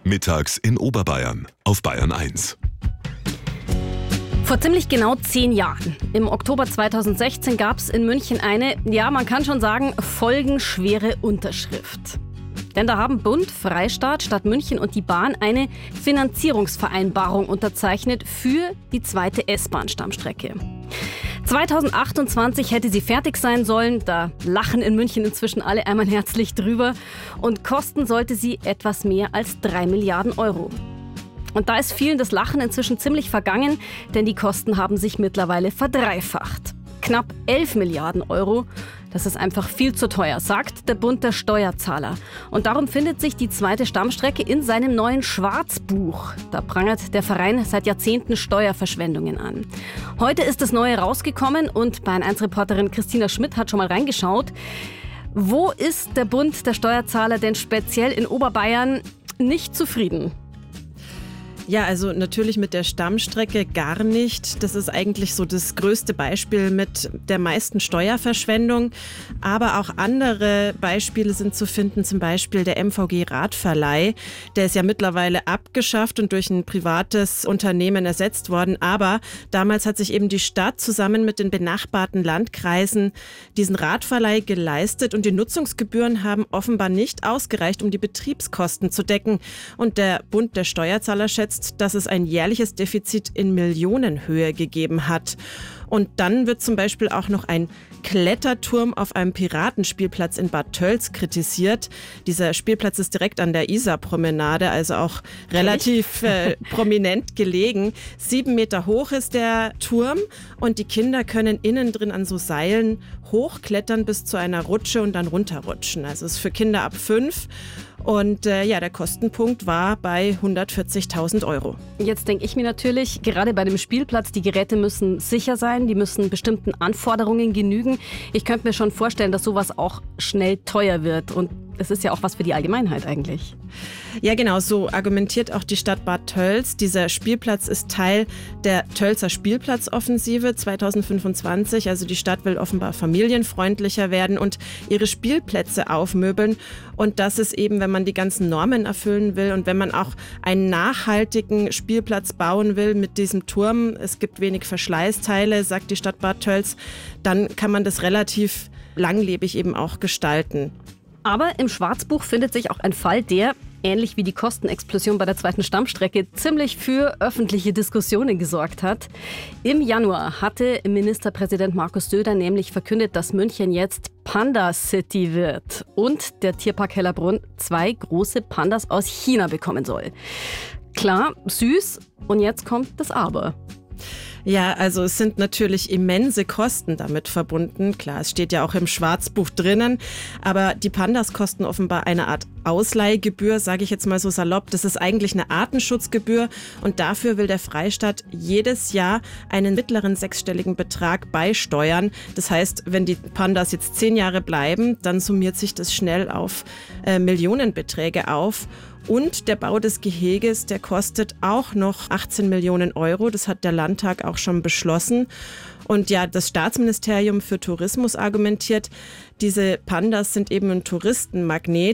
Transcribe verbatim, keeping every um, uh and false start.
Mittags in Oberbayern auf Bayern eins. Vor ziemlich genau zehn Jahren, im Oktober zweitausendsechzehn, gab es in München eine, ja, man kann schon sagen, folgenschwere Unterschrift. Denn da haben Bund, Freistaat, Stadt München und die Bahn eine Finanzierungsvereinbarung unterzeichnet für die zweite S-Bahn-Stammstrecke. zweitausendachtundzwanzig hätte sie fertig sein sollen, da lachen in München inzwischen alle einmal herzlich drüber. Und kosten sollte sie etwas mehr als drei Milliarden Euro. Und da ist vielen das Lachen inzwischen ziemlich vergangen, denn die Kosten haben sich mittlerweile verdreifacht. Knapp elf Milliarden Euro, das ist einfach viel zu teuer, sagt der Bund der Steuerzahler. Und darum findet sich die zweite Stammstrecke in seinem neuen Schwarzbuch. Da prangert der Verein seit Jahrzehnten Steuerverschwendungen an. Heute ist das Neue rausgekommen und Bayern eins Reporterin Christina Schmidt hat schon mal reingeschaut. Wo ist der Bund der Steuerzahler denn speziell in Oberbayern nicht zufrieden? Ja, also natürlich mit der Stammstrecke gar nicht. Das ist eigentlich so das größte Beispiel mit der meisten Steuerverschwendung. Aber auch andere Beispiele sind zu finden, zum Beispiel der M V G-Radverleih. Der ist ja mittlerweile abgeschafft und durch ein privates Unternehmen ersetzt worden. Aber damals hat sich eben die Stadt zusammen mit den benachbarten Landkreisen diesen Radverleih geleistet. Und die Nutzungsgebühren haben offenbar nicht ausgereicht, um die Betriebskosten zu decken. Und der Bund der Steuerzahler schätzt, dass es ein jährliches Defizit in Millionenhöhe gegeben hat. Und dann wird zum Beispiel auch noch ein Kletterturm auf einem Piratenspielplatz in Bad Tölz kritisiert. Dieser Spielplatz ist direkt an der Isarpromenade, also auch relativ äh, prominent gelegen. Sieben Meter hoch ist der Turm und die Kinder können innen drin an so Seilen hochklettern bis zu einer Rutsche und dann runterrutschen. Also es ist für Kinder ab fünf. Und äh, ja, der Kostenpunkt war bei hundertvierzigtausend Euro. Jetzt denke ich mir natürlich, gerade bei dem Spielplatz, die Geräte müssen sicher sein, die müssen bestimmten Anforderungen genügen. Ich könnte mir schon vorstellen, dass sowas auch schnell teuer wird. Und es ist ja auch was für die Allgemeinheit eigentlich. Ja, genau, so argumentiert auch die Stadt Bad Tölz. Dieser Spielplatz ist Teil der Tölzer Spielplatzoffensive zweitausendfünfundzwanzig. Also die Stadt will offenbar familienfreundlicher werden und ihre Spielplätze aufmöbeln. Und das ist eben, wenn man die ganzen Normen erfüllen will und wenn man auch einen nachhaltigen Spielplatz bauen will mit diesem Turm, es gibt wenig Verschleißteile, sagt die Stadt Bad Tölz, dann kann man das relativ langlebig eben auch gestalten. Aber im Schwarzbuch findet sich auch ein Fall, der, ähnlich wie die Kostenexplosion bei der zweiten Stammstrecke, ziemlich für öffentliche Diskussionen gesorgt hat. Im Januar hatte Ministerpräsident Markus Söder nämlich verkündet, dass München jetzt Panda City wird und der Tierpark Hellerbrunn zwei große Pandas aus China bekommen soll. Klar, süß, und jetzt kommt das Aber. Ja, also es sind natürlich immense Kosten damit verbunden. Klar, es steht ja auch im Schwarzbuch drinnen, aber die Pandas kosten offenbar eine Art Ausleihgebühr, sage ich jetzt mal so salopp. Das ist eigentlich eine Artenschutzgebühr und dafür will der Freistaat jedes Jahr einen mittleren sechsstelligen Betrag beisteuern. Das heißt, wenn die Pandas jetzt zehn Jahre bleiben, dann summiert sich das schnell auf äh, Millionenbeträge auf. Und der Bau des Geheges, der kostet auch noch achtzehn Millionen Euro. Das hat der Landtag auch schon beschlossen. Und ja, das Staatsministerium für Tourismus argumentiert, diese Pandas sind eben ein Touristenmagnet.